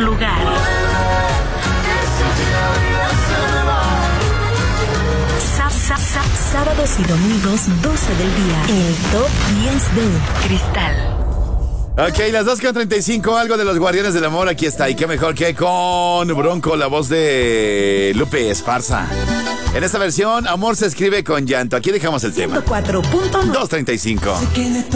lugar. Sábados y domingos, 12 del día. El Top 10 de Cristal. Ok, las 2:35, algo de los Guardianes del Amor, aquí está. Y qué mejor que con Bronco, la voz de Lupe Esparza. En esta versión, amor se escribe con llanto. Aquí dejamos el tema. 104.9. 2:35.